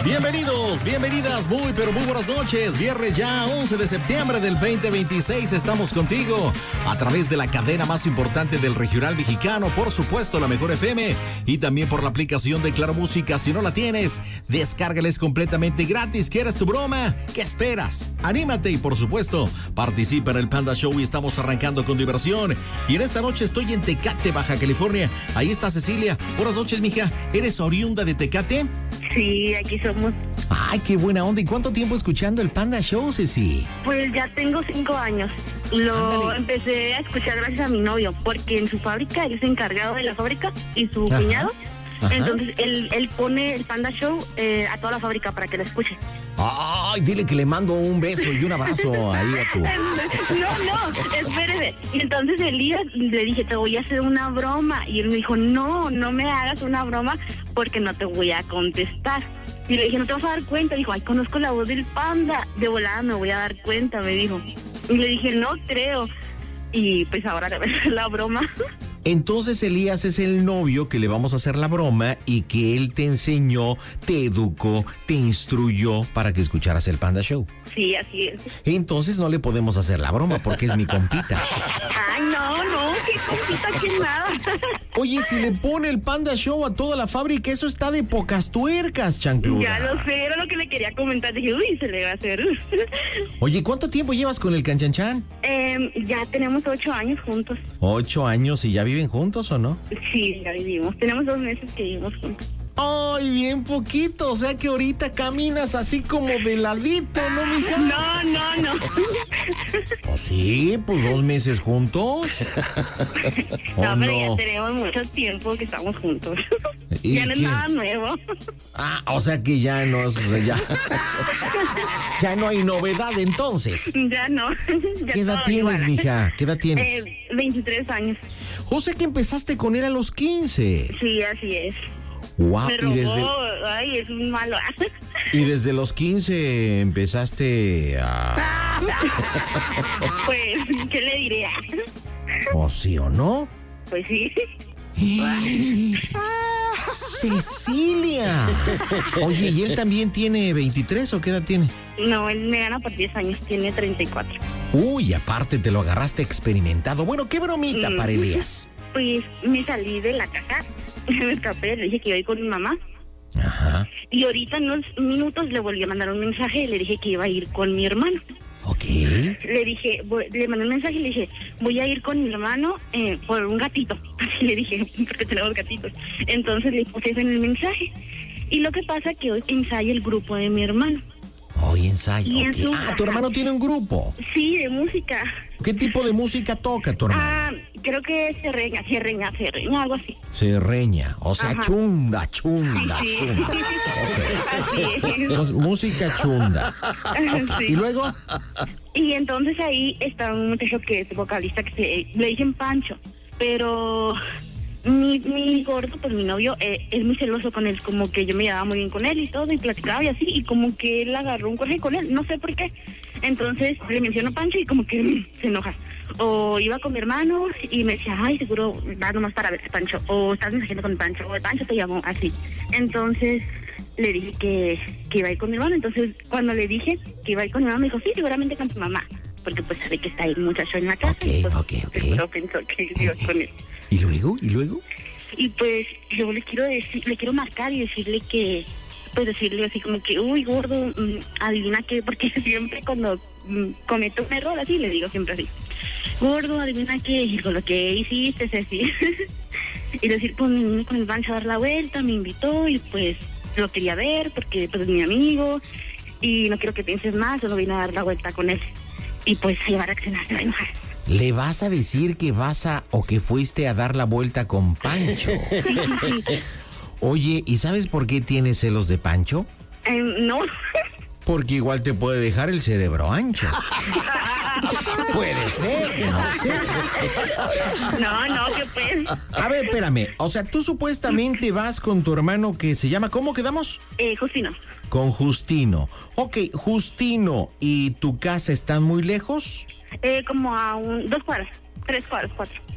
Bienvenidos, bienvenidas, muy pero muy buenas noches. Viernes ya 11 de septiembre del 2026, estamos contigo a través de la cadena más importante del regional mexicano, por supuesto la Mejor FM, y también por la aplicación de Claro Música. Si no la tienes, descárgales completamente gratis. ¿Quieres tu broma? ¿Qué esperas? Anímate y por supuesto participa en el Panda Show y estamos arrancando con diversión. Y en esta noche estoy en Tecate, Baja California. Ahí está Cecilia. Buenas noches, mija. ¿Eres oriunda de Tecate? Sí, aquí somos. Ay, qué buena onda. ¿Y cuánto tiempo escuchando el Panda Show, Ceci? Pues ya tengo 5 años. Empecé a escuchar gracias a mi novio, porque en su fábrica, él es encargado de la fábrica y su cuñado. Ajá. Entonces él pone el Panda Show a toda la fábrica para que la escuche. Ay, dile que le mando un beso y un abrazo ahí a tu... No, espérese. Y entonces Elías le dije, te voy a hacer una broma. Y él me dijo, no me hagas una broma porque no te voy a contestar. Y le dije, no te vas a dar cuenta. Dijo, ay, conozco la voz del Panda. De volada me voy a dar cuenta, me dijo. Y le dije, no creo. Y pues ahora le voy a hacer la broma. Entonces Elías es el novio que le vamos a hacer la broma y que él te enseñó, te educó, te instruyó para que escucharas el Panda Show. Sí, así es. Entonces no le podemos hacer la broma porque es mi compita. Ay, no, qué compita, que nada. Oye, si le pone el Panda Show a toda la fábrica, eso está de pocas tuercas, chancluda. Ya lo sé, era lo que le quería comentar. Dije, se le va a hacer. Oye, ¿cuánto tiempo llevas con el Canchanchan? Ya tenemos 8 años juntos. 8 años, ¿y ya viven juntos o no? Sí, ya vivimos. Tenemos 2 meses que vivimos juntos. Ay, bien poquito, o sea que ahorita caminas así como de ladito, ¿no, mija? No. Pues sí, pues 2 meses juntos. No, pero ya tenemos mucho tiempo que estamos juntos. Ya no es nada nuevo. Ah, o sea que ya no hay novedad entonces. Ya no. ¿Qué edad tienes, mija? ¿Qué edad tienes? 23 años. O sea que empezaste con él a los 15. Sí, así es. Wow, me robó, ay, es un malo. Y desde los 15 empezaste a... Pues, ¿qué le diré? ¿O sí o no? Pues sí. ¡Cecilia! Oye, ¿y él también tiene 23 o qué edad tiene? No, él me gana por 10 años, tiene 34. Uy, aparte te lo agarraste experimentado. Bueno, ¿qué bromita para Elías? Pues me salí de la casa, me escapé, le dije que iba a ir con mi mamá. Ajá. Y ahorita en unos minutos le volví a mandar un mensaje y le dije que iba a ir con mi hermano. Ok. Le mandé un mensaje y le dije, voy a ir con mi hermano por un gatito. Así le dije, porque tenemos gatitos. Entonces le puse eso en el mensaje. Y lo que pasa es que hoy ensaya el grupo de mi hermano. Hoy ensaya. Okay. ¿Tu hermano tiene un grupo? Sí, de música. ¿Qué tipo de música toca tu hermano? Creo que serreña, algo así. Serreña, o sea, ajá. chunda. Sí. Okay. Así música chunda. Okay. Sí. ¿Y luego? Y entonces ahí está un muchacho que es vocalista, que le dicen Pancho, pero... Mi gordo, pues mi novio, es muy celoso con él, como que yo me llevaba muy bien con él y todo, y platicaba y así, y como que él agarró un coraje con él, no sé por qué. Entonces le menciono Pancho y como que se enoja. O iba con mi hermano y me decía, ay, seguro va nomás para ver a Pancho, o estás mensajeando con Pancho, o el Pancho te llamó, así. Entonces le dije que iba a ir con mi hermano. Entonces cuando le dije que iba a ir con mi mamá, me dijo, sí, seguramente con tu mamá, porque pues sabe que está ahí un muchacho en la casa. Okay. Seguro pensó que iba con él. ¿Y luego? Y pues yo le quiero marcar y decirle que, pues decirle así como que, uy, gordo, adivina qué, porque siempre cuando cometo un error así, le digo siempre así, gordo, adivina qué, y con lo que hiciste es así. Y decir, pues con el Pancho a dar la vuelta, me invitó y pues lo quería ver porque pues es mi amigo y no quiero que pienses más, solo vine a dar la vuelta con él. Y pues se va a reaccionar, se va a enojar. ¿Le vas a decir que o que fuiste a dar la vuelta con Pancho? Oye, ¿y sabes por qué tienes celos de Pancho? No. Porque igual te puede dejar el cerebro ancho. Puede ser, no sé. No, ¿qué pues? A ver, espérame. O sea, tú supuestamente vas con tu hermano que se llama... ¿Cómo quedamos? Justino. Con Justino. Ok, Justino, ¿y tu casa están muy lejos? Como a 2 cuadras, 3 cuadras, 4.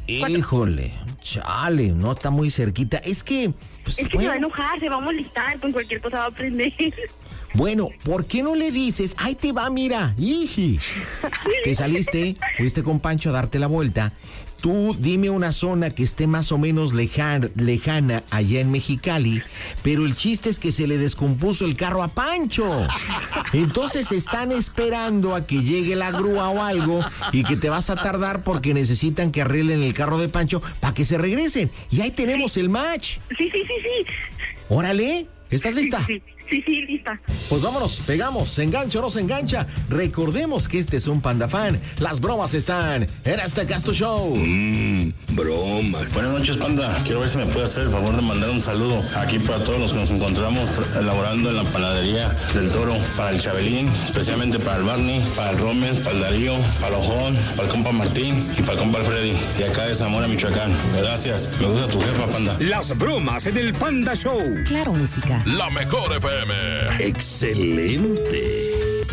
Híjole, chale, no está muy cerquita. Es que... Pues, es que se va a enojar, se va a molestar, con cualquier cosa va a aprender. Bueno, ¿por qué no le dices? Ahí te va, mira, ¡iji! Te saliste, fuiste con Pancho a darte la vuelta. Tú dime una zona que esté más o menos lejana allá en Mexicali, pero el chiste es que se le descompuso el carro a Pancho. Entonces están esperando a que llegue la grúa o algo y que te vas a tardar porque necesitan que arreglen el carro de Pancho para que se regresen. Y ahí tenemos el match. Sí. Órale, ¿estás lista? Sí, lista. Pues vámonos, pegamos, se engancha o no se engancha. Recordemos que este es un Panda Fan. Las bromas están en este Casto Show. Bromas. Buenas noches, Panda. Quiero ver si me puede hacer el favor de mandar un saludo aquí para todos los que nos encontramos elaborando en la panadería del Toro, para el Chabelín, especialmente para el Barney, para el Rómez, para el Darío, para el Ojón, para el compa Martín y para el compa Freddy, de acá de Zamora, Michoacán. Gracias. Me gusta tu jefa, Panda. Las bromas en el Panda Show. Claro, música. La mejor FM. Excelente.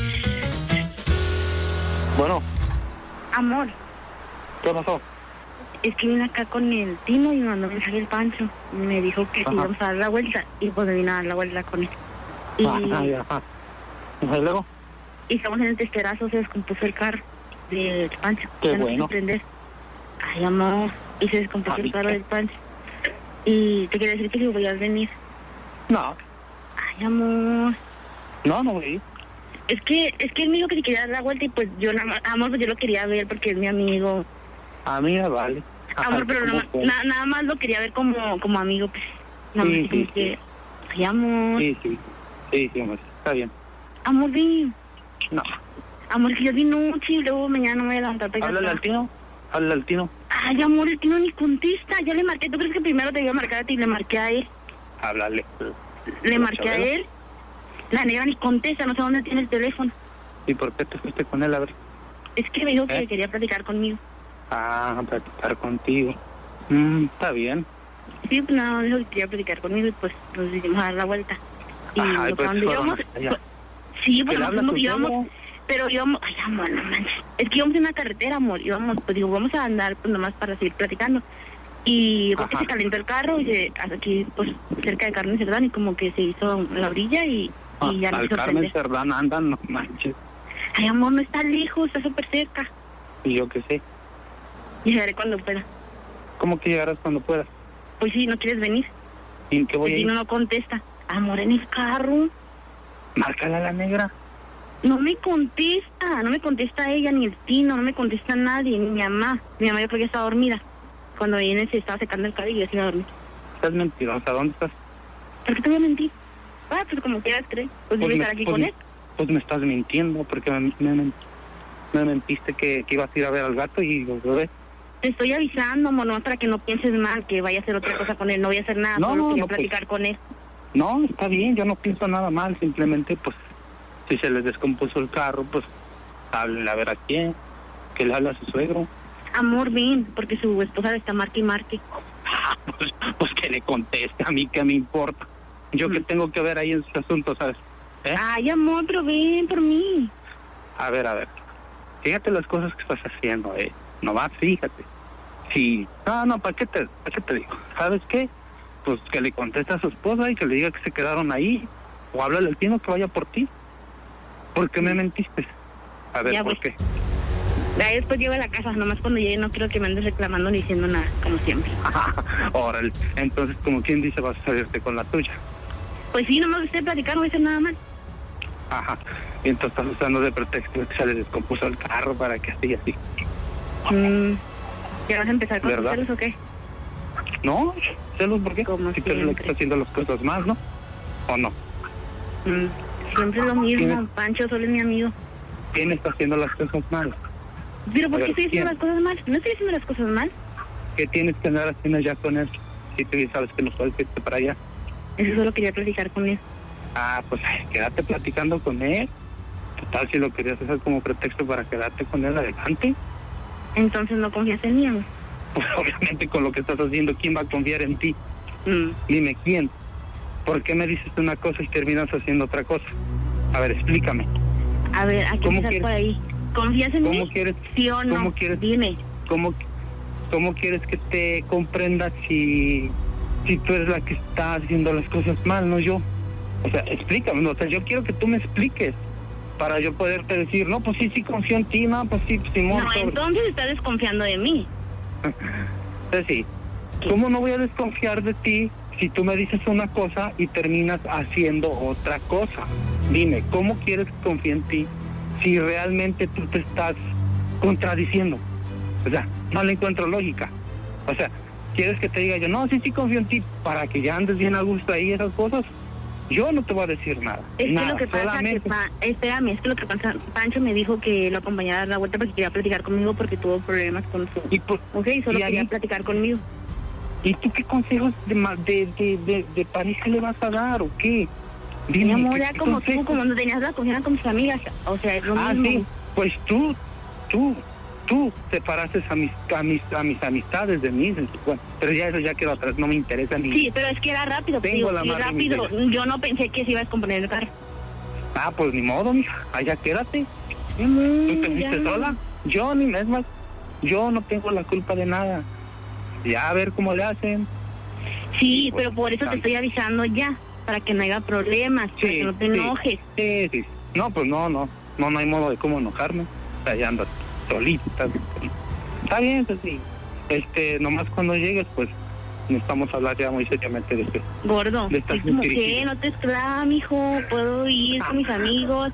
Bueno. Amor. ¿Qué pasó? Es que vine acá con el Tino y me mandó mensaje el Pancho. Me dijo que si íbamos a dar la vuelta y pues me vine a dar la vuelta con él. Y luego. Y estamos en el testerazo, se descompuso el carro del Pancho. Qué ya no bueno. quiso prender. Ay, amor. Y se descompuso el carro del Pancho. Y te quería decir que si podías venir. No. Ay, amor. No voy. Es que él me dijo que si quería dar la vuelta y pues yo nada más, amor, pues yo lo quería ver porque es mi amigo. Amiga, vale. Amor, pero nada más lo quería ver como amigo, pues. Nada más Sí. que... Ay, amor. Sí, amor. Está bien. Amor, ven. No. Amor, que yo di noche y luego mañana no me voy a levantar. Háblale al Tino. Ay, amor, el Tino ni contesta. Ya le marqué. ¿Tú crees que primero te iba a marcar a ti y le marqué a él? Háblale. Le marqué a él. La negra ni contesta, no sé dónde tiene el teléfono. ¿Y por qué te fuiste con él? A ver. Es que me dijo que quería platicar conmigo. Platicar contigo. Está bien. Sí, pues nada, dijo que quería platicar conmigo y pues nos decidimos a dar la vuelta. Y Pues cuando íbamos... Sí, pues íbamos... Pero íbamos... Ay, amor, no manches. Es que íbamos en una carretera, amor. Íbamos, pues digo, vamos a andar pues nomás para seguir platicando. Y porque se calentó el carro y aquí, pues, cerca de Carmen Cerdán, y como que se hizo la orilla y ya no se sorprende. Carmen Cerdán andan, no manches. Ay, amor, no está lejos, está súper cerca. Y yo qué sé. Y llegaré cuando pueda. ¿Cómo que llegarás cuando puedas? Pues sí, ¿no quieres venir? ¿Y en qué voy a ir? No contesta. Amor, en el carro. Márcala a la negra. No me contesta ella, ni el Tino, no me contesta nadie, ni mi mamá. Mi mamá yo creo que está dormida. Cuando viene se estaba secando el cabello y yo se iba a dormir. Estás mentirosa, ¿dónde estás? ¿Por qué te voy a mentir? Pues como quieras creer. Pues voy a estar aquí con él. Pues me estás mintiendo, porque me mentiste que ibas a ir a ver al gato y los bebés. Te estoy avisando, amor, no para que no pienses mal, que vaya a hacer otra cosa con él. No voy a hacer nada, solo quería platicar con él. No, está bien, yo no pienso nada mal, simplemente pues si se les descompuso el carro, pues háblenle a ver a quién, que le hable a su suegro. Amor, ven, porque su esposa le está marque y marque. Pues que le conteste, a mí qué me importa. Yo que tengo que ver ahí en sus asuntos, ¿sabes? Ay, amor, pero ven por mí. A ver. Fíjate las cosas que estás haciendo, nomás fíjate. Sí. No, ¿para qué te digo? ¿Sabes qué? Pues que le conteste a su esposa y que le diga que se quedaron ahí. O háblale al Tino que vaya por ti. ¿Por qué me mentiste? A ver, ya, ¿por qué? Ahí después llego a la casa, nomás cuando llegue no quiero que me andes reclamando ni diciendo nada, como siempre. Órale, entonces como quien dice vas a salirte con la tuya. Pues sí, nomás usted platicar, no voy a hacer nada mal. Ajá, y entonces estás usando de pretexto que se le descompuso el carro para que así y así. ¿Ya vas a empezar con ¿verdad? celos o qué? No, celos, ¿por qué? Si tú eres la que está haciendo las cosas mal, ¿no? ¿O no? Siempre lo mismo, Pancho solo es mi amigo. ¿Quién está haciendo las cosas mal? ¿Pero por qué estoy haciendo las cosas mal? No estoy haciendo las cosas mal. ¿Qué tienes que andar haciendo ya con él? Si tú sabes que no puedes irte para allá. Eso solo quería platicar con él. Pues quédate platicando con él. Total, si lo querías hacer como pretexto para quedarte con él, adelante. Entonces no confías en mí, amor. Pues obviamente con lo que estás haciendo, ¿quién va a confiar en ti? Dime, ¿quién? ¿Por qué me dices una cosa y terminas haciendo otra cosa? A ver, explícame. A ver, ¿a qué estás por ahí? ¿Confías en mí? ¿Cómo quieres? ¿Sí o no? ¿Cómo quieres? Dime. ¿cómo quieres que te comprenda si tú eres la que está haciendo las cosas mal, no yo? O sea, explícame, o sea, yo quiero que tú me expliques para yo poderte decir, no, pues sí confío en ti, no, pues sí, Simón. No, entonces estás desconfiando de mí. Sí, ¿cómo no voy a desconfiar de ti si tú me dices una cosa y terminas haciendo otra cosa? Dime, ¿cómo quieres que confíe en ti si realmente tú te estás contradiciendo? O sea, no le encuentro lógica. O sea, ¿quieres que te diga yo, no, sí confío en ti para que ya andes bien a gusto ahí esas cosas? Yo no te voy a decir nada. Es que nada, lo que pasa solamente... espérame, es que lo que pasa, Pancho me dijo que lo acompañara a dar la vuelta porque quería platicar conmigo porque tuvo problemas con su... solo quería platicar conmigo. ¿Y tú qué consejos de pareja le vas a dar o qué? Dime, mi amor, ya como tú, como no tenías la confianza con tus amigas, o sea, es lo mismo. Sí, pues tú separaste a mis amistades de mí, bueno, pero ya eso ya quedó atrás, no me interesa ni... Sí, pero es que era rápido, rápido, yo no pensé que se iba a descomponer el carro. Ah, pues ni modo, mija, allá quédate. ¿Tú te fuiste sola? Yo ni más, yo no tengo la culpa de nada. Ya a ver cómo le hacen. Sí, pero por eso te estoy avisando ya, para que no haya problemas, para que no te enojes. Sí. No, pues no hay modo de cómo enojarme. O sea, ya andas solita. Está bien, eso sí. Nomás cuando llegues, pues, necesitamos hablar ya muy seriamente de esto. Gordo, ¿cómo que? No te esclavas, mijo. Puedo ir con mis amigos.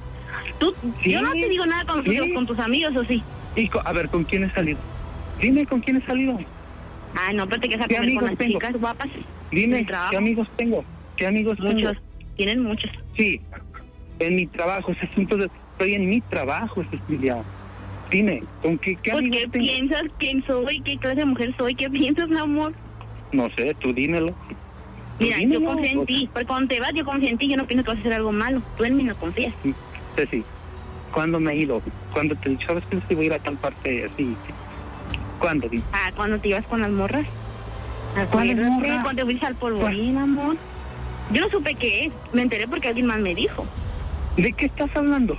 Yo no te digo nada con tus amigos, ¿o sí? A ver, ¿con quién he salido? Dime, ¿con quién he salido? Ah, no, pero te quedas a comer con las chicas guapas. Dime, ¿qué amigos tengo? Muchos. Tienen muchos. Sí, en mi trabajo, entonces estoy en mi trabajo, Cecilia. Dime, ¿con qué amigos tengo? ¿Qué piensas? ¿Quién soy? ¿Qué clase de mujer soy? ¿Qué piensas, mi amor? No sé, tú dímelo. Mira, yo confío en ti, porque cuando te vas yo confío en ti, yo no pienso que vas a hacer algo malo. Tú en mí no confías. Sí. ¿Cuándo me he ido? ¿Cuándo te he dicho, sabes que voy a ir a tal parte así? ¿Cuándo? Ah, ¿cuándo te ibas con las morras? ¿Cuáles morras? Cuando te fuiste al polvorín, amor. Yo no supe qué es, me enteré porque alguien más me dijo. ¿De qué estás hablando?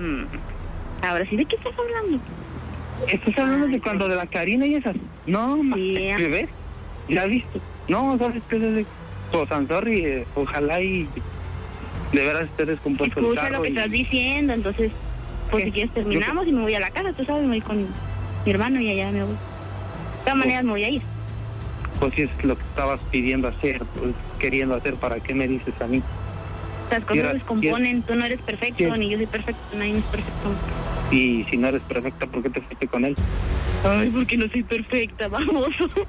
Ahora sí, ¿de qué estás hablando? ¿Estás hablando de cuando de la Karina y esas? No, ¿qué ves? ¿Ya viste? No, ¿sabes qué? Pues, I'm sorry, ojalá y de veras estés descompuesto el carro. Escucha lo que estás diciendo, entonces, pues si quieres terminamos y me voy a la casa, tú sabes, me voy con mi hermano y allá me voy. De todas maneras me voy a ir. Pues si es lo que estabas pidiendo hacer, pues queriendo hacer, ¿para qué me dices a mí? Las cosas descomponen, tú no eres perfecto, ni yo soy perfecto, nadie es perfecto. Y si no eres perfecta, ¿por qué te fuiste con él? Ay, porque no soy perfecta, vamos.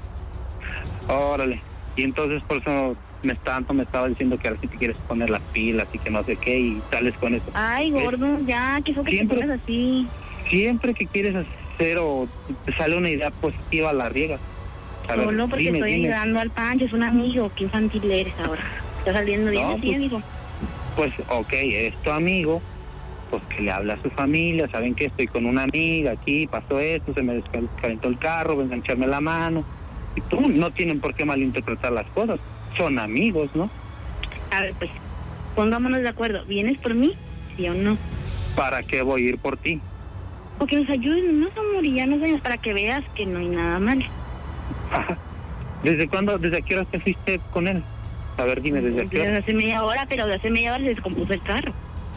Órale. Y entonces por eso me estaba diciendo que ahora sí te quieres poner las pilas y que no sé qué, y sales con eso. Ay, gordo, ya, ¿qué fue que te pones así? Siempre que quieres hacer o te sale una idea positiva, la riegas. Solo porque estoy ayudando al Pancho, es un amigo, qué infantil eres ahora. Está saliendo bien así, amigo. Pues, es tu amigo, pues que le habla a su familia, saben que estoy con una amiga aquí, pasó esto, se me descalentó el carro, vengan a echarme la mano. Y tú, no tienen por qué malinterpretar las cosas, son amigos, ¿no? A ver, pues, pongámonos de acuerdo, ¿vienes por mí, sí o no? ¿Para qué voy a ir por ti? Porque nos ayuden, no amor, y ya nos vayamos para que veas que no hay nada mal. ¿Desde cuándo, desde qué hora te fuiste con él? A ver, dime, ¿desde qué hora? Desde hace media hora, pero de hace media hora se descompuso el carro.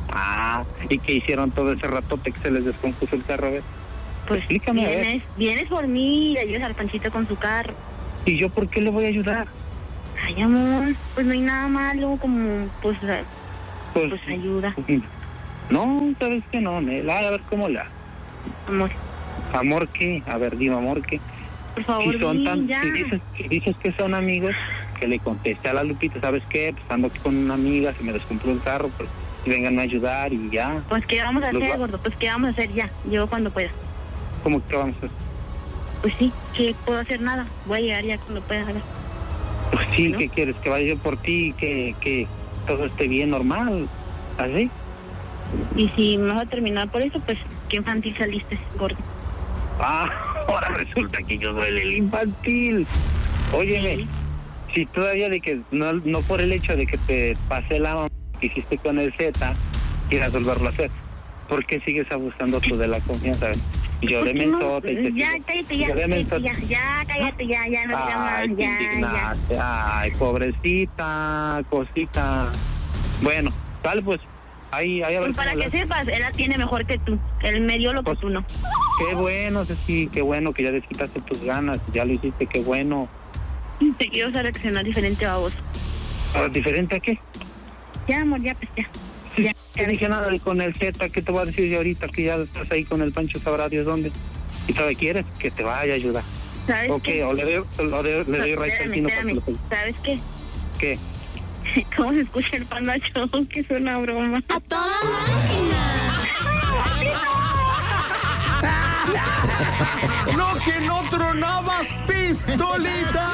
¿Y qué hicieron todo ese ratote que se les descompuso el carro? A ver. Pues explícame, vienes por mí y le ayudas al Panchito con su carro. ¿Y yo por qué le voy a ayudar? Ay, amor, pues no hay nada malo, como, pues ayuda. No, ¿sabes qué? No, Nela, a ver cómo la... Amor. ¿Amor qué? A ver, dime, ¿amor qué? Por favor, si dices que son amigos, que le conteste a la Lupita, ¿sabes qué? Pues ando aquí con una amiga, se me descompuso el carro, pues vengan a ayudar y ya. Pues ¿qué vamos a hacer, gordo? Pues ¿qué vamos a hacer ya? Llego cuando pueda. ¿Cómo que vamos a hacer? Pues sí, que puedo hacer nada. Voy a llegar ya cuando pueda. Pues sí, ¿no? ¿Qué quieres? ¿Que vaya yo por ti? ¿Que todo esté bien, normal? ¿Así? Y si me vas a terminar por eso, pues qué infantil saliste, gordo. Ahora resulta que yo soy el infantil. Óyeme, sí. Si todavía de que no por el hecho de que te pasé la mamá que hiciste con el Z, quieras volverlo a hacer, ¿por qué sigues abusando tú de la confianza? Y yo ¿Por de qué no? mensote. Ya, cállate, ya, cállate, ya, no digas más, Ay, te ya. indignaste. Ay, pobrecita, cosita. Bueno, tal pues. Ahí a ver. Pues para que sepas, él la tiene mejor que tú. Él me dio lo que tú no. Qué bueno, Ceci, qué bueno que ya desquitaste tus ganas. Ya lo hiciste, qué bueno. Te quiero hacer reaccionar diferente a vos. ¿Diferente a qué? Ya, amor, ya, pues ya. Ya. No dije nada de con el Z, ¿qué te voy a decir yo ahorita que ya estás ahí con el Pancho, sabrá Dios dónde? Y todavía quieres que te vaya a ayudar. ¿Sabes ¿O qué? qué? ¿O le doy raíz al tino para que lo pegue? ¿Sabes qué? ¿Qué? ¿Cómo se escucha el Panda Show? Que es una broma. ¡A toda máquina! ¡No, que no tronabas, pistolita!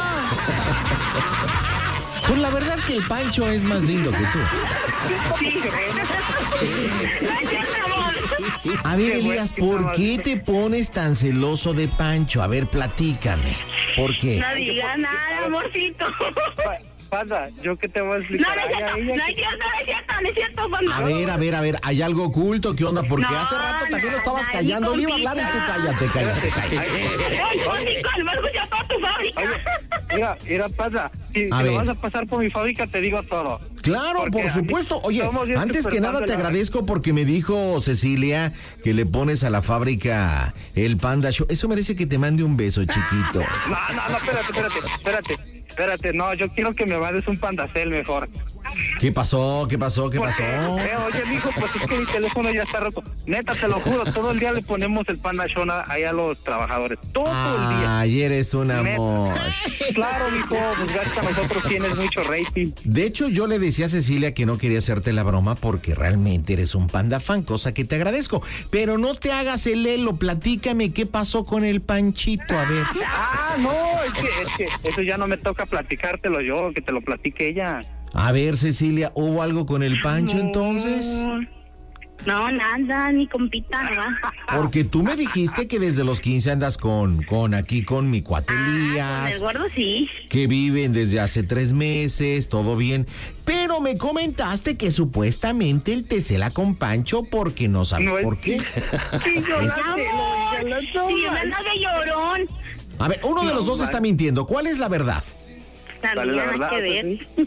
Pues la verdad que el Pancho es más lindo que tú. A ver, Elías, ¿por qué te pones tan celoso de Pancho? A ver, platícame. ¿Por qué? No digas nada, amorcito. Panda, ¿yo qué te voy a explicar? No es cierto, Panda. A ver, ¿hay algo oculto? ¿Qué onda? Porque No, hace rato también lo nada, estabas callando. Le iba a hablar y tú cállate. Ay, me escucha toda tu fábrica. Mira, Panda, si A lo ver. vas a pasar por mi fábrica, te digo todo. Claro, Porque por supuesto. Oye, somos bien antes que nada te superfans de la- agradezco porque me dijo Cecilia que le pones a la fábrica el Panda Show. Eso merece que te mande un beso, chiquito. No, espérate, no, yo quiero que me mandes un Pandacel mejor. ¿Qué pasó? Oye, mijo, pues es que mi teléfono ya está roto. Neta, te lo juro, todo el día le ponemos el Panda Show ahí a los trabajadores. Todo el día. Ay, eres un amor. Claro, mijo, pues gracias a nosotros tienes mucho rating. De hecho, yo le decía a Cecilia que no quería hacerte la broma porque realmente eres un Panda fan, cosa que te agradezco. Pero no te hagas el lelo, platícame qué pasó con el Panchito, a ver. No, es que eso ya no me toca platicártelo yo, que te lo platique ella. A ver, Cecilia, ¿hubo algo con el Pancho entonces? No, nada, ni compita, nada. Porque tú me dijiste que desde los 15 andas con mi cuate Con Elías, el gordo sí. que viven desde hace 3 meses, todo bien. Pero me comentaste que supuestamente él te cela con Pancho porque no sabes No es- por qué. Sí, yo la sé, Amor, lo- sí, me anda de llorón. A ver, uno de los dos está mintiendo. ¿Cuál es la verdad? También la nada verdad, que ver.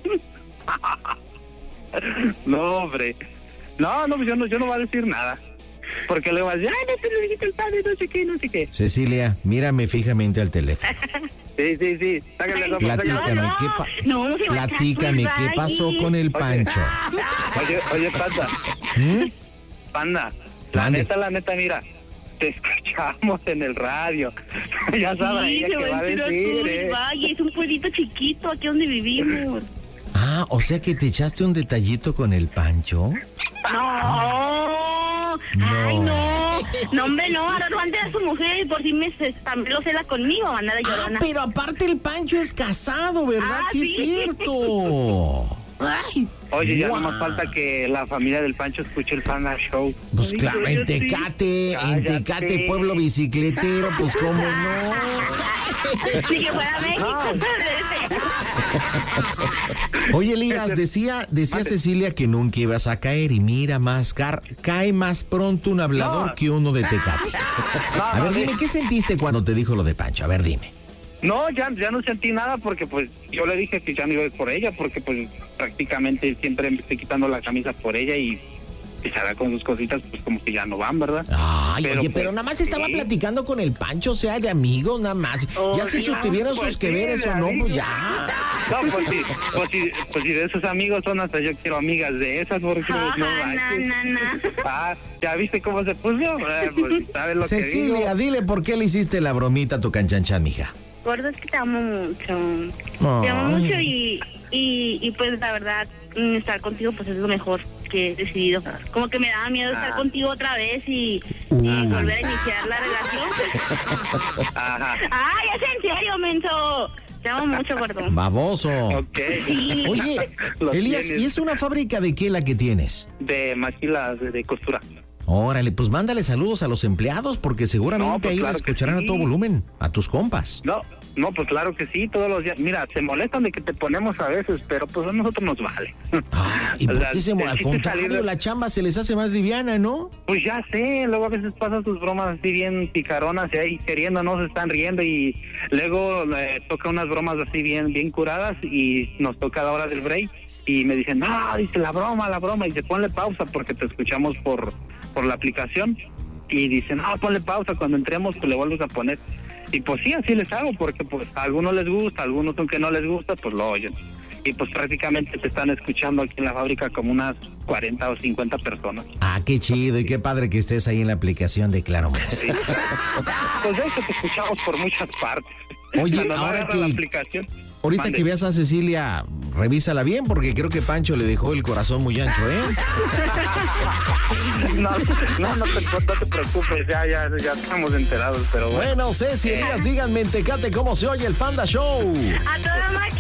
No, hombre. No, pues yo no voy a decir nada. Porque le vas a decir, no te lo dijiste el padre, no sé qué. Cecilia, mírame fijamente al teléfono. Sí. Sácale la Platícame, Platícame, ¿qué pasó con el Pancho? Oye, Panda. Panda, la Mande. neta, mira. Te escuchamos en el radio. Ya sabes Sí, ella se que va va a a enterar decir, todo el valle, es un pueblito chiquito aquí donde vivimos. Ah, o sea que te echaste un detallito con el Pancho. No. Ay, no, hombre, no, ahora no ande a su mujer y por si también lo cela conmigo, anda de llorona. Pero aparte el Pancho es casado, ¿verdad? Ah, Sí, es sí. cierto. Oye, ya Guau. no más falta que la familia del Pancho escuche el Panda Show. Pues Ay, claro, yo en sí. Tecate, Cállate. pueblo bicicletero, pues cómo no. Si que fuera México. Oye, Elías, decía Cecilia que nunca ibas a caer y mira, cae más pronto un hablador No. que uno de Tecate. A ver, dime, ¿qué sentiste cuando te dijo lo de Pancho? A ver, dime. No, ya no sentí nada porque pues yo le dije que ya no iba a ir por ella porque pues prácticamente siempre me estoy quitando la camisa por ella y se hará con sus cositas pues como que ya no van, ¿verdad? Ay, Pero, oye, pues, pero nada más estaba sí. platicando con el Pancho, o sea, de amigos, nada más. Ya si tuvieron pues sus que veres sí, o no, de pues amigos. ya. No, pues si de esos amigos son hasta yo quiero amigas de esas porque pues, no manches. ¿Ya viste cómo se puso? Pues sabes lo Cecilia, que digo. dile por qué le hiciste la bromita a tu canchanchan, mija. Gordo, es que te amo mucho. Ay. Te amo mucho y pues la verdad, estar contigo pues es lo mejor que he decidido. Como que me daba miedo estar contigo otra vez y volver a iniciar la relación. Ajá. Ay, es en serio, menso. Te amo mucho, gordo. Baboso. Ok. Oye, Los Elías, tienes. ¿y es una fábrica de qué la que tienes? De maquilas de costura. Órale, pues mándale saludos a los empleados porque seguramente No, pues ahí claro la que escucharán sí. a todo volumen, a tus compas. No, pues claro que sí, todos los días. Mira, se molestan de que te ponemos a veces, pero pues a nosotros nos vale. ¿Y por O sea, qué el al chiste es contrario, salir de- la chamba se les hace más liviana, ¿no? Pues ya sé, luego a veces pasan sus bromas así bien picaronas y ahí queriendo, no se están riendo y luego toca unas bromas así bien curadas y nos toca a la hora del break y me dicen, no, dice la broma, y dice, ponle pausa porque te escuchamos por la aplicación y dicen, no, ponle pausa, cuando entremos pues le vuelves a poner. Y pues sí, así les hago porque pues a algunos les gusta, a algunos aunque no les gusta, pues lo oyen. Y pues prácticamente te están escuchando aquí en la fábrica como unas 40 o 50 personas. Ah, qué chido y qué padre que estés ahí en la aplicación de Claro Más. Sí. Pues de eso te escuchamos por muchas partes. Oye, Cuando no ahora agarra que- la aplicación, Ahorita mande. que veas a Cecilia, revísala bien porque creo que Pancho le dejó el corazón muy ancho, ¿eh? No te preocupes, ya estamos enterados, pero bueno. Bueno, Ceci, Elías, díganme en Tecate cómo se oye el Panda Show. A toda máquina.